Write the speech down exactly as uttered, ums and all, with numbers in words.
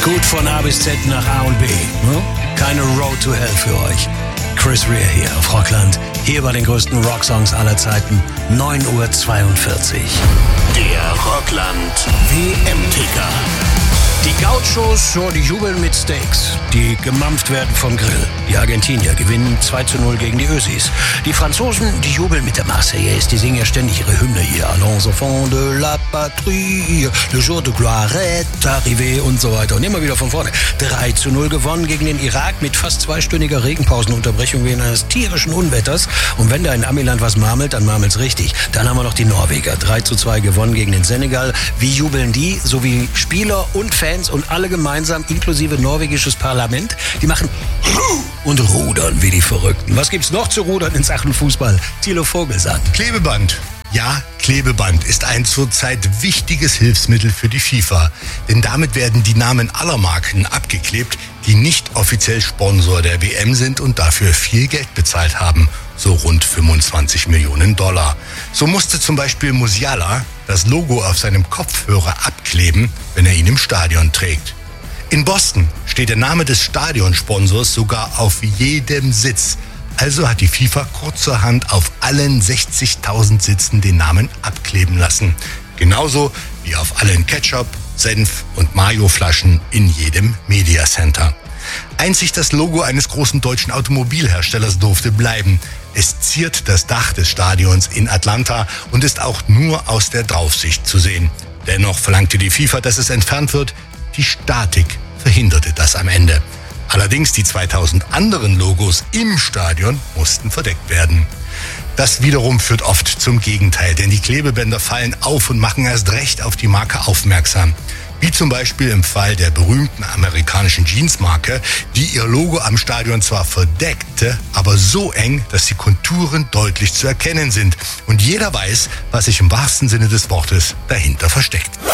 Gut von A bis Z nach A und B. Ne? Keine Road to Hell für euch. Chris Rea hier auf Rockland. Hier bei den größten Rocksongs aller Zeiten. neun Uhr zweiundvierzig. Der Rockland W M-Ticker. Die Gauchos, so, die jubeln mit Steaks, die gemampft werden vom Grill. Die Argentinier gewinnen zwei zu null gegen die Ösis. Die Franzosen, die jubeln mit der Marseillaise, die singen ja ständig ihre Hymne hier. Allons enfants de la patrie, le jour de gloire est arrivé und so weiter. Und immer wieder von vorne. drei zu null gewonnen gegen den Irak mit fast zweistündiger Regenpausenunterbrechung wegen eines tierischen Unwetters. Und wenn da in Amiland was marmelt, dann marmelt's richtig. Dann haben wir noch die Norweger. drei zu zwei gewonnen gegen den Senegal. Wie jubeln die? So wie Spieler und Fans und alle gemeinsam, inklusive norwegisches Parlament, die machen und rudern wie die Verrückten. Was gibt's noch zu rudern in Sachen Fußball? Thilo Vogelsang. Klebeband. Ja, Klebeband ist ein zurzeit wichtiges Hilfsmittel für die FIFA. Denn damit werden die Namen aller Marken abgeklebt, die nicht offiziell Sponsor der W M sind und dafür viel Geld bezahlt haben. So rund fünfundzwanzig Millionen Dollar. So musste zum Beispiel Musiala das Logo auf seinem Kopfhörer abkleben, wenn er ihn im Stadion trägt. In Boston steht der Name des Stadionsponsors sogar auf jedem Sitz. Also hat die FIFA kurzerhand auf allen sechzigtausend Sitzen den Namen abkleben lassen. Genauso wie auf allen Ketchup, Senf und Mayo-Flaschen in jedem Media Center. Einzig das Logo eines großen deutschen Automobilherstellers durfte bleiben. Es ziert das Dach des Stadions in Atlanta und ist auch nur aus der Draufsicht zu sehen. Dennoch verlangte die FIFA, dass es entfernt wird. Die Statik verhinderte das am Ende. Allerdings die zweitausend anderen Logos im Stadion mussten verdeckt werden. Das wiederum führt oft zum Gegenteil, denn die Klebebänder fallen auf und machen erst recht auf die Marke aufmerksam. Wie zum Beispiel im Fall der berühmten amerikanischen Jeansmarke, die ihr Logo am Stadion zwar verdeckte, aber so eng, dass die Konturen deutlich zu erkennen sind. Und jeder weiß, was sich im wahrsten Sinne des Wortes dahinter versteckt.